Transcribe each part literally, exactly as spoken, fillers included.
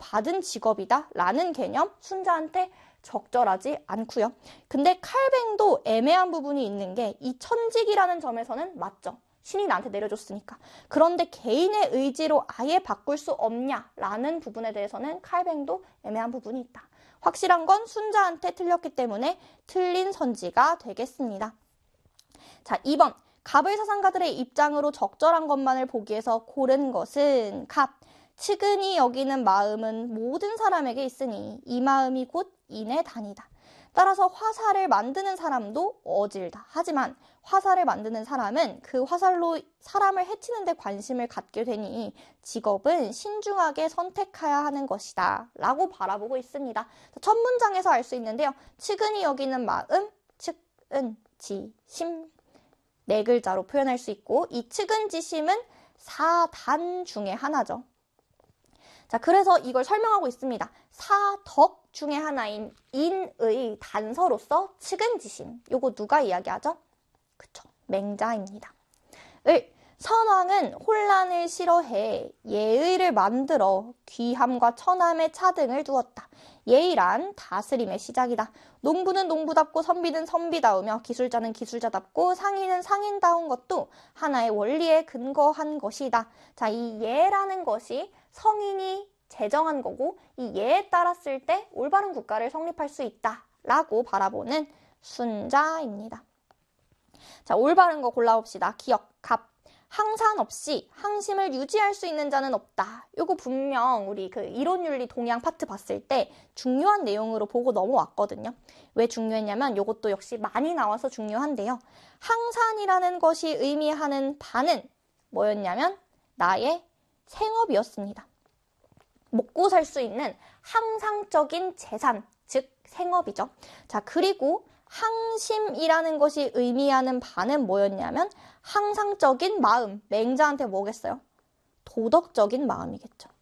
받은 직업이다 라는 개념 순자한테 적절하지 않고요. 근데 칼뱅도 애매한 부분이 있는 게 이 천직이라는 점에서는 맞죠. 신이 나한테 내려줬으니까. 그런데 개인의 의지로 아예 바꿀 수 없냐라는 부분에 대해서는 칼뱅도 애매한 부분이 있다. 확실한 건 순자한테 틀렸기 때문에 틀린 선지가 되겠습니다. 자, 이 번. 갑을 사상가들의 입장으로 적절한 것만을 보기 위해서 고른 것은 갑. 측은히 여기는 마음은 모든 사람에게 있으니 이 마음이 곧 인의 단이다. 따라서 화살을 만드는 사람도 어질다. 하지만 화살을 만드는 사람은 그 화살로 사람을 해치는 데 관심을 갖게 되니 직업은 신중하게 선택해야 하는 것이다 라고 바라보고 있습니다. 첫 문장에서 알 수 있는데요. 측은히 여기는 마음, 측은지심 네 글자로 표현할 수 있고 이 측은지심은 사단 중에 하나죠. 자, 그래서 이걸 설명하고 있습니다. 사덕 중에 하나인 인의 단서로서 측은지심. 요거 누가 이야기하죠? 그쵸, 맹자입니다. 을, 선왕은 혼란을 싫어해 예의를 만들어 귀함과 천함의 차등을 두었다. 예의란 다스림의 시작이다. 농부는 농부답고 선비는 선비다우며 기술자는 기술자답고 상인은 상인다운 것도 하나의 원리에 근거한 것이다. 자, 이 예라는 것이 성인이 제정한 거고 이 예에 따랐을 때 올바른 국가를 성립할 수 있다라고 바라보는 순자입니다. 자, 올바른 거 골라봅시다. 기억, 갑. 항산 없이 항심을 유지할 수 있는 자는 없다. 요거 분명 우리 그 이론윤리 동양 파트 봤을 때 중요한 내용으로 보고 넘어왔거든요. 왜 중요했냐면 요것도 역시 많이 나와서 중요한데요. 항산이라는 것이 의미하는 바는 뭐였냐면 나의 생업이었습니다. 먹고 살 수 있는 항상적인 재산, 즉 생업이죠. 자, 그리고 항심이라는 것이 의미하는 바는 뭐였냐면 항상적인 마음, 맹자한테 뭐겠어요? 도덕적인 마음이겠죠.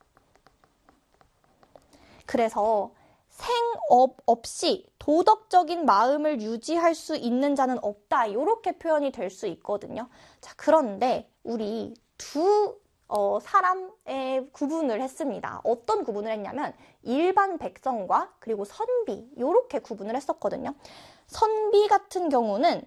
그래서 생업 없이 도덕적인 마음을 유지할 수 있는 자는 없다. 이렇게 표현이 될 수 있거든요. 자, 그런데 우리 두 어, 사람의 구분을 했습니다. 어떤 구분을 했냐면 일반 백성과 그리고 선비 이렇게 구분을 했었거든요. 선비 같은 경우는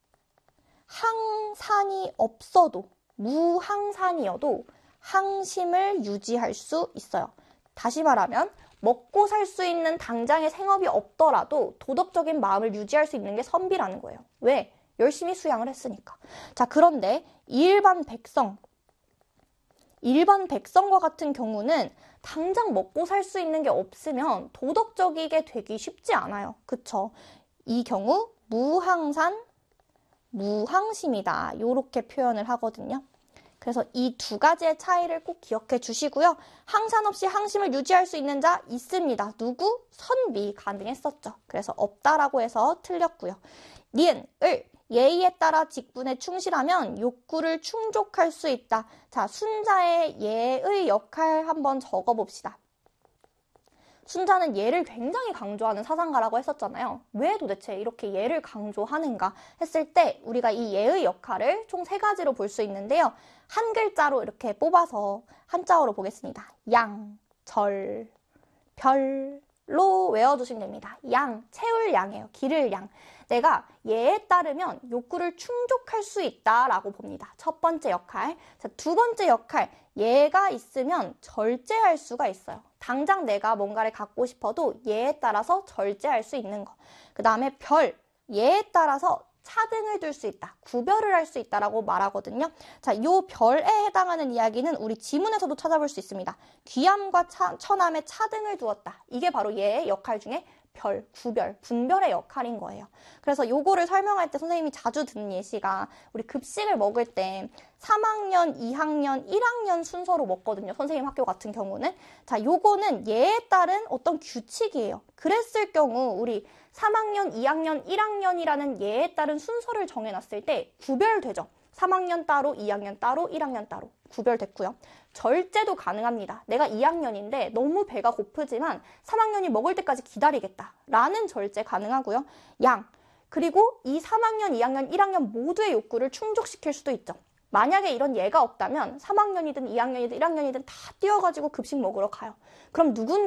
항산이 없어도 무항산이어도 항심을 유지할 수 있어요. 다시 말하면 먹고 살 수 있는 당장의 생업이 없더라도 도덕적인 마음을 유지할 수 있는 게 선비라는 거예요. 왜? 열심히 수양을 했으니까. 자, 그런데 일반 백성 일반 백성과 같은 경우는 당장 먹고 살 수 있는 게 없으면 도덕적이게 되기 쉽지 않아요. 그쵸? 이 경우 무항산, 무항심이다. 이렇게 표현을 하거든요. 그래서 이 두 가지의 차이를 꼭 기억해 주시고요. 항산 없이 항심을 유지할 수 있는 자 있습니다. 누구? 선비 가능했었죠. 그래서 없다라고 해서 틀렸고요. 니은, 을. 예의에 따라 직분에 충실하면 욕구를 충족할 수 있다. 자, 순자의 예의 역할 한번 적어봅시다. 순자는 예를 굉장히 강조하는 사상가라고 했었잖아요. 왜 도대체 이렇게 예를 강조하는가 했을 때 우리가 이 예의 역할을 총 세 가지로 볼 수 있는데요. 한 글자로 이렇게 뽑아서 한자어로 보겠습니다. 양, 절, 별로 외워두시면 됩니다. 양, 채울 양이에요. 기를 양. 내가 예에 따르면 욕구를 충족할 수 있다라고 봅니다. 첫 번째 역할. 자, 두 번째 역할. 예가 있으면 절제할 수가 있어요. 당장 내가 뭔가를 갖고 싶어도 예에 따라서 절제할 수 있는 거. 그 다음에 별. 예에 따라서 차등을 둘 수 있다. 구별을 할 수 있다라고 말하거든요. 자, 요 별에 해당하는 이야기는 우리 지문에서도 찾아볼 수 있습니다. 귀함과 차, 천함에 차등을 두었다. 이게 바로 예의 역할 중에 별, 구별, 분별의 역할인 거예요. 그래서 요거를 설명할 때 선생님이 자주 듣는 예시가 우리 급식을 먹을 때 삼 학년, 이 학년, 일 학년 순서로 먹거든요. 선생님 학교 같은 경우는. 자, 요거는 예에 따른 어떤 규칙이에요. 그랬을 경우 우리 삼 학년, 이 학년, 일 학년이라는 예에 따른 순서를 정해놨을 때 구별되죠. 삼 학년 따로, 이 학년 따로, 일 학년 따로 구별됐고요. 절제도 가능합니다. 내가 이 학년인데 너무 배가 고프지만 삼 학년이 먹을 때까지 기다리겠다 라는 절제 가능하고요. 양, 그리고 이 삼 학년, 이 학년, 일 학년 모두의 욕구를 충족시킬 수도 있죠. 만약에 이런 예가 없다면 삼 학년이든 이 학년이든 일 학년이든 다 뛰어가지고 급식 먹으러 가요. 그럼 누군